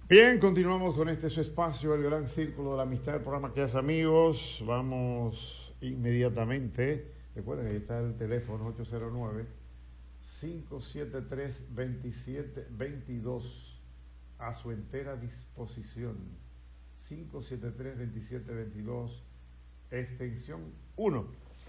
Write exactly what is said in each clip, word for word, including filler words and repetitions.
Bien, continuamos con este su espacio, el Gran Círculo de la Amistad, el programa que hace amigos. Vamos inmediatamente. Recuerden, ahí está el teléfono ocho cero nueve, cinco siete tres, dos siete dos dos a su entera disposición. cinco siete tres, dos siete dos dos, extensión uno.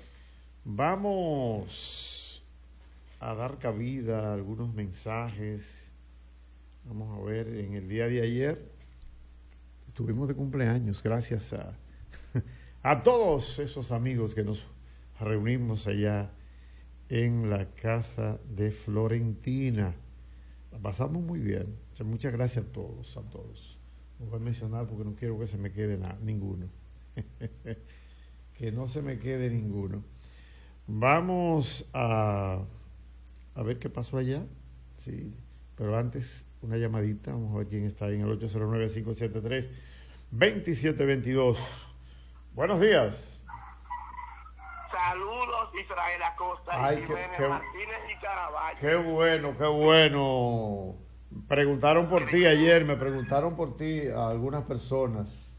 Vamos a dar cabida a algunos mensajes. Vamos a ver, en el día de ayer estuvimos de cumpleaños, gracias a, a todos esos amigos que nos reunimos allá en la casa de Florentina. La pasamos muy bien. Muchas gracias a todos, a todos. No voy a mencionar porque no quiero que se me quede nada, ninguno. Que no se me quede ninguno. Vamos a, a ver qué pasó allá. Sí, pero antes una llamadita. Vamos a ver quién está ahí en el ocho cero nueve, cinco siete tres, dos siete dos dos. Buenos días. Saludos, Israel Acosta. Ay, y Jiménez qué, qué, Martínez y Caraballo. Qué bueno, qué bueno. Preguntaron por ti ayer, me preguntaron por ti a algunas personas.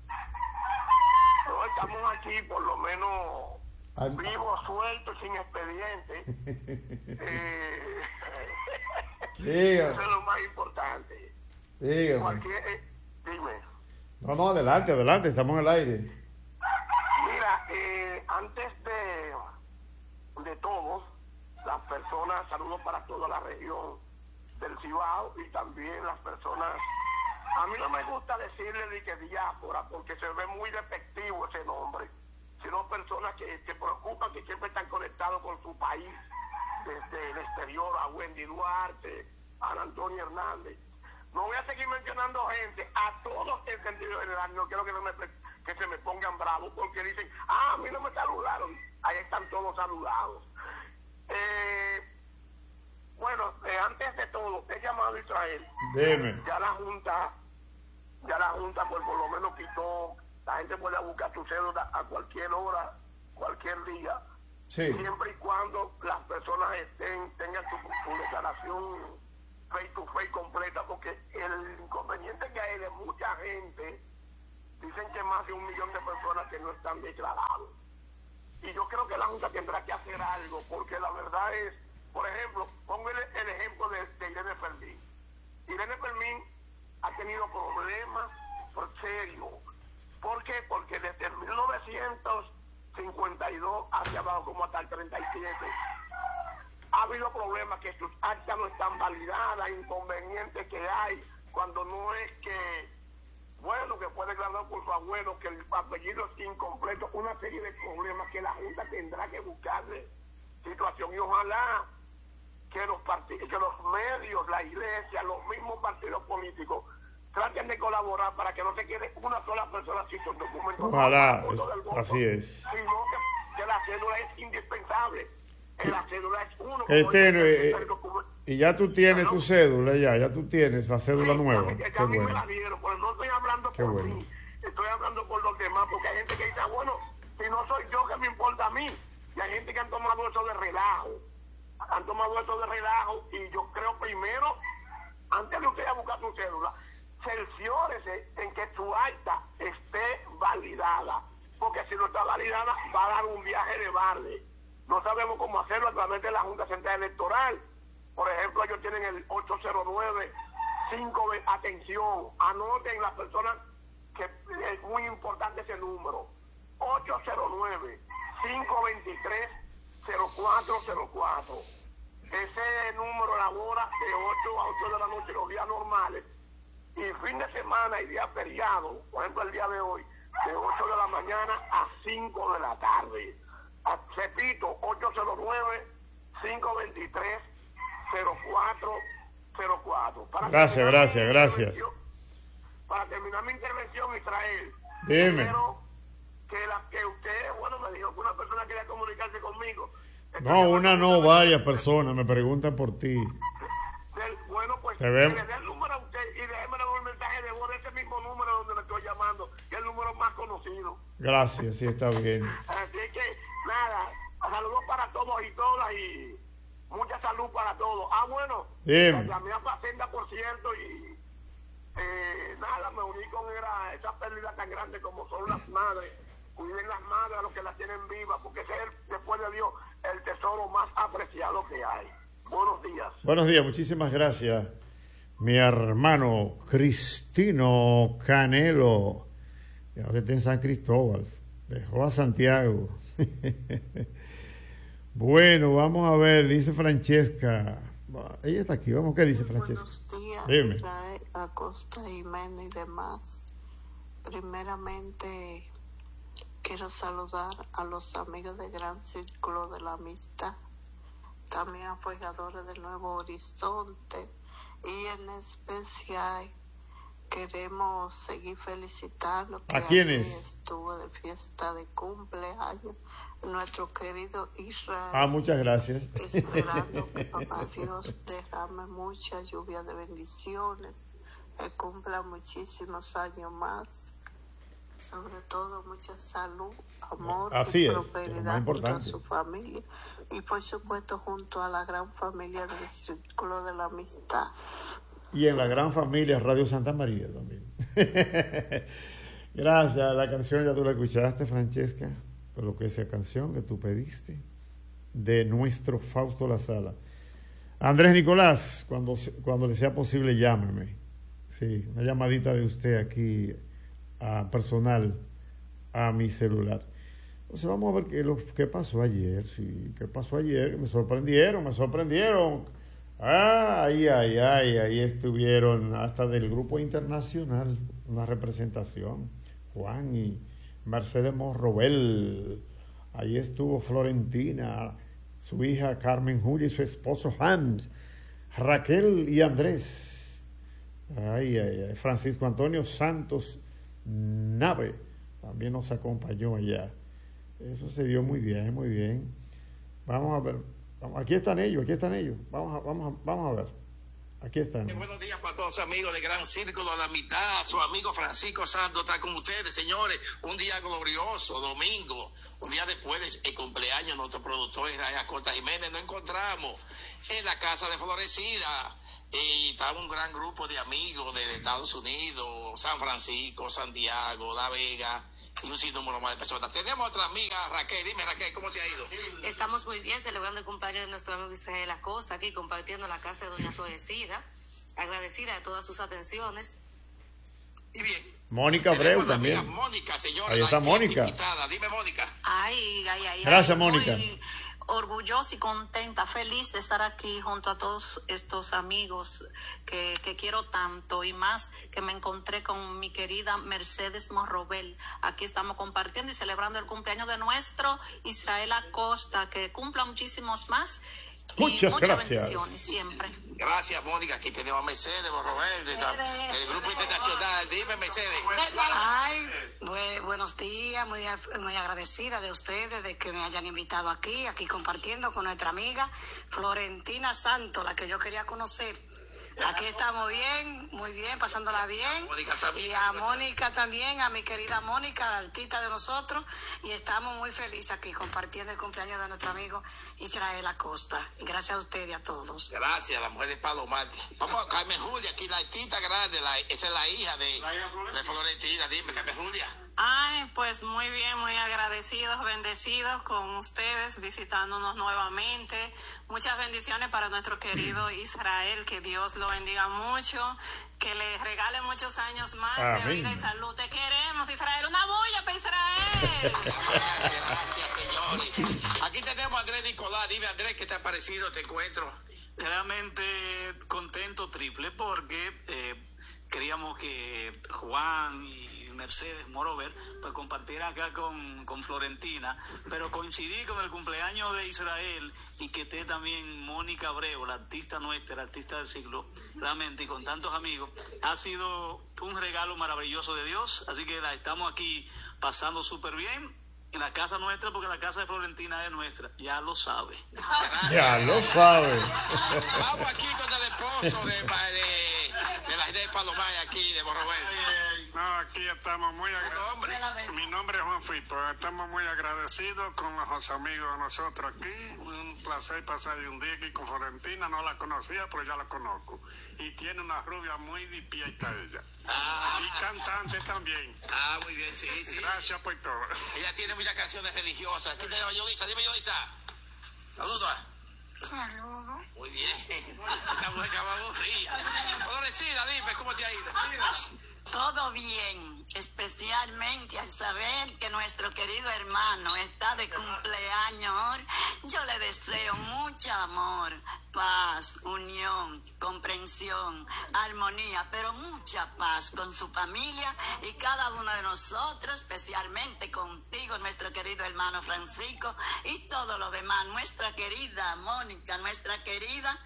No, estamos sí. aquí por lo menos Ay, vivos, sueltos, sin expediente. eh, Eso es lo más importante. Dígame. Cualquier, eh, dime. No, no, adelante, adelante, estamos en el aire. Mira, eh, antes de, de todo, las personas, saludos para toda la región del Cibao y también las personas, a mí no me gusta decirle de que diáspora porque se ve muy despectivo ese nombre, sino personas que se preocupan, que siempre están conectados con su país, desde el exterior, a Wendy Duarte, a Antonio Hernández. No voy a seguir mencionando gente, a todos en sentido general, no quiero que, no me, que se me pongan bravos porque dicen, ah, a mí no me saludaron, ahí están todos saludados. Eh, bueno, eh, antes de todo, he llamado a Israel. Dime. Ya la Junta, ya la Junta pues por lo menos quitó, la gente puede buscar tu cédula a cualquier hora, cualquier día, sí. Siempre y cuando las personas estén, tengan su, su declaración face to face completa, porque el inconveniente que hay de mucha gente, dicen que más de un millón de personas que no están declarados. Y yo creo que la Junta tendrá que hacer algo, porque la verdad es, por ejemplo, pongo el, el ejemplo de, de Irene Fermín. Irene Fermín ha tenido problemas por serio. ¿Por qué? Porque desde mil novecientos cincuenta y dos hacia abajo, como hasta el treinta y siete, ha habido problemas que sus actas no están validadas, inconvenientes que hay, cuando no es que, bueno, que fue declarado por su abuelo, que el apellido es incompleto, una serie de problemas que la Junta tendrá que buscarle situación, y ojalá que los partidos, que los medios, la iglesia, los mismos partidos políticos traten de colaborar para que no se quede una sola persona sin sus documentos. Ojalá, no, es, así es. Sino que, que la cédula es indispensable. La cédula es uno. Este, eh, y ya tú tienes tu cédula, ya, ya tú tienes la cédula sí, nueva. Ya, ya Qué me bueno. la dieron, pues no estoy hablando Qué por bueno. mí, estoy hablando por los demás, porque hay gente que dice, bueno, si no soy yo, ¿qué me importa a mí? Y hay gente que han tomado eso de relajo, han tomado eso de relajo, y yo creo primero, antes de usted a buscar su cédula, cerciórese en que su acta esté validada, porque si no está validada va a dar un viaje de barde. No sabemos cómo hacerlo a través de la Junta Central Electoral. Por ejemplo, ellos tienen el ocho cero nueve, cinco, atención, anoten las personas, que es muy importante ese número, ocho cero nueve, cinco dos tres, cero cuatro cero cuatro. Ese número labora de ocho a ocho de la noche los días normales, y fin de semana y día feriado, por ejemplo el día de hoy, de ocho de la mañana a cinco de la tarde. A, repito, ocho cero nueve, cinco dos tres, cero cuatro cero cuatro. Para gracias, gracias, gracias. Para terminar mi intervención, Israel, dime. Quiero que, la, que usted, bueno, me dijo que una persona quería comunicarse conmigo. No, una no, varias personas me preguntan por ti. Bueno, pues, ¿te que ven? le dé el número a usted y déjeme un mensaje de voz de ese mismo número donde le estoy llamando, que es el número más conocido. Gracias, sí, está bien. Así que, nada, saludos para todos y todas y mucha salud para todos. Ah, bueno, dime. llamé a Facenda, por cierto, y eh, nada, me uní con era esa pérdida tan grande como son las madres. Cuiden las madres a los que las tienen vivas, porque ese es, después de Dios, el tesoro más apreciado que hay. Buenos días. Buenos días, muchísimas gracias. Mi hermano Cristino Canelo, que ahora está en San Cristóbal, dejó a Santiago. Bueno, vamos a ver, dice Francesca. Ella está aquí, vamos, ¿qué dice Francesca? Buenos días, Dime. Israel, Acosta, Jiménez y demás. Primeramente, quiero saludar a los amigos del Gran Círculo de la Amistad, también apoyadores del Nuevo Horizonte, y en especial queremos seguir felicitando que ¿A quiénes? ayer estuvo de fiesta de cumpleaños nuestro querido Israel. Ah, muchas gracias. Esperando que papá Dios derrame mucha lluvia de bendiciones, que cumpla muchísimos años más, sobre todo mucha salud, amor Así y es, es lo más prosperidad junto a importante. su familia y por supuesto junto a la gran familia del Círculo de la Amistad. Y en la gran familia Radio Santa María también. Gracias, la canción ya tú la escuchaste, Francesca, por lo que esa canción que tú pediste, de nuestro Fausto La Sala. Andrés Nicolás, cuando, cuando le sea posible, llámeme. Sí, una llamadita de usted aquí, a personal, a mi celular. Entonces vamos a ver qué, lo, qué pasó ayer, sí, qué pasó ayer, me sorprendieron, me sorprendieron. Ay, ay, ay, ahí estuvieron hasta del grupo internacional, una representación, Juan y Mercedes Morrobel, ahí estuvo Florentina, su hija Carmen Julia y su esposo Hans, Raquel y Andrés, ay, ay, ay, Francisco Antonio Santos Nave, también nos acompañó allá, eso se dio muy bien, muy bien, vamos a ver. Aquí están ellos, aquí están ellos. Vamos a, vamos a, vamos a ver. Aquí están. Buenos días para todos los amigos de Gran Círculo de la Amistad. Su amigo Francisco Santos está con ustedes, señores. Un día glorioso, domingo. Un día después del cumpleaños de nuestro productor Israel Acosta Jiménez. Nos encontramos en la casa de Florecida. Y estaba un gran grupo de amigos de Estados Unidos, San Francisco, Santiago, La Vega. Y un sinnúmero más de personas. Tenemos otra amiga, Raquel. Dime, Raquel, ¿cómo se ha ido? Estamos muy bien celebrando el cumpleaños de nuestro amigo Israel Acosta, aquí compartiendo la casa de Doña Florecida, agradecida de todas sus atenciones. Y bien. Mónica Abreu también. Mónica, señora. Ahí está Mónica. Dime, Mónica. Ay, ay, ay. Gracias, ay, Mónica. Muy orgullosa y contenta, feliz de estar aquí junto a todos estos amigos que, que quiero tanto y más que me encontré con mi querida Mercedes Morrobel. Aquí estamos compartiendo y celebrando el cumpleaños de nuestro Israel Acosta, que cumpla muchísimos más. Muchas, muchas gracias. bendiciones siempre. Gracias, Mónica. Aquí tenemos a Mercedes Borrobel, del Grupo Internacional. Dime, Mercedes. Ay, bu buenos días, muy, muy agradecida de ustedes, de que me hayan invitado aquí, aquí compartiendo con nuestra amiga Florentina Santos, la que yo quería conocer. Aquí estamos bien, muy bien, pasándola bien. Y a Mónica también, a mi querida Mónica, la artista de nosotros. Y estamos muy felices aquí compartiendo el cumpleaños de nuestro amigo Israel Acosta. Y gracias a ustedes y a todos. Gracias, la mujer de Palomar. Vamos a Carmen Julia, aquí la artista grande, la, esa es la hija de, de Florentina. Dime, Carmen Julia. Ay, pues muy bien, muy agradecidos, bendecidos con ustedes, visitándonos nuevamente. Muchas bendiciones para nuestro querido Israel, que Dios lo bendiga mucho, que le regale muchos años más Amén. de vida y salud. Te queremos, Israel, una bulla para Israel. Gracias, gracias, señores. Aquí tenemos a Andrés Nicolás. Dime, Andrés, ¿qué te ha parecido este encuentro? Realmente contento triple porque eh, queríamos que Juan y Mercedes Morover pues compartieran acá con, con Florentina, pero coincidí con el cumpleaños de Israel y que esté también Mónica Abreu, la artista nuestra, la artista del siglo, realmente, y con tantos amigos, ha sido un regalo maravilloso de Dios, así que la estamos aquí pasando súper bien en la casa nuestra, porque la casa de Florentina es nuestra, ya lo sabe. Gracias. Ya lo sabe. Vamos aquí con el esposo de, de, de la gente de Palomar, aquí, de Borrobel. No, aquí estamos muy agradecidos. Mi nombre es Juan Fipo. Estamos muy agradecidos con los amigos de nosotros aquí. Un placer pasar un día aquí con Florentina. No la conocía, pero ya la conozco. Y tiene una rubia muy dispieta ella. Ah. Y cantante también. Ah, muy bien, sí, sí. Gracias por todo. Ella tiene muchas canciones religiosas. ¿Qué te digo, Yodisa? Dime, Yodisa. Saludos. Saludos. Muy bien. Esta mujer que va aburrida. Florentina, dime, ¿cómo te ha ido? Todo bien, especialmente al saber que nuestro querido hermano está de cumpleaños. Yo le deseo mucho amor, paz, unión, comprensión, armonía, pero mucha paz con su familia y cada uno de nosotros, especialmente contigo, nuestro querido hermano Francisco, y todo lo demás, nuestra querida Mónica, nuestra querida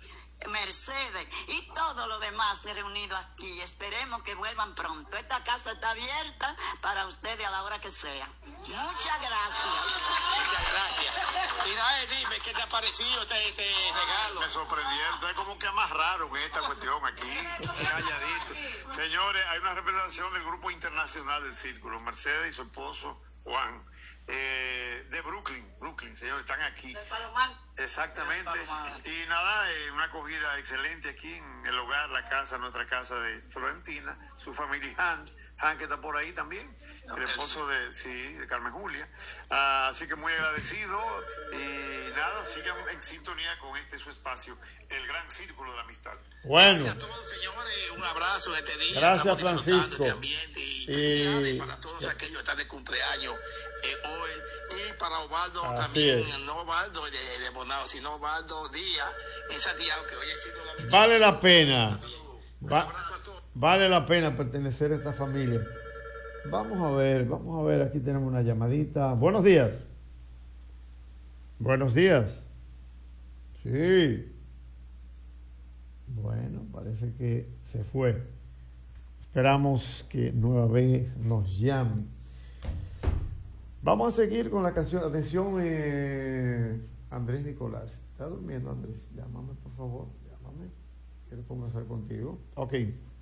Mercedes y todo lo demás reunido aquí. Esperemos que vuelvan pronto. Esta casa está abierta para ustedes a la hora que sea. Muchas gracias. Muchas gracias. Mira, dime, ¿qué te ha parecido este, este regalo? Me sorprendieron. Entonces, como que más raro que esta cuestión aquí, calladito. Señores, hay una representación del Grupo Internacional del Círculo, Mercedes y su esposo Juan, eh, de Brooklyn, Brooklyn, señores, están aquí. Exactamente. Y nada, eh, una acogida excelente aquí en el hogar, la casa, nuestra casa de Florentina, su familia Han, Han que está por ahí también, el esposo de, sí, de Carmen Julia. Ah, así que muy agradecido y nada, sigan en sintonía con este su espacio, el Gran Círculo de la Amistad. Bueno. Gracias a todos, señores, un abrazo en este día. Gracias, Francisco. Este ambiente y felicidades para todos aquellos que están de cumpleaños eh, hoy. Y para Osvaldo Así también, es. no Osvaldo de, de Bonao, sino Osvaldo Díaz en Santiago, que hoy es Círculo de la Amistad. Vale la pena. Va, vale la pena pertenecer a esta familia. Vamos a ver, vamos a ver, aquí tenemos una llamadita. Buenos días. Buenos días. Sí. Bueno, parece que se fue. Esperamos que nueva vez nos llame. Vamos a seguir con la canción. Atención, eh, Andrés Nicolás. ¿Está durmiendo, Andrés? Llámame, por favor. Llámame. Quiero conversar contigo. Ok.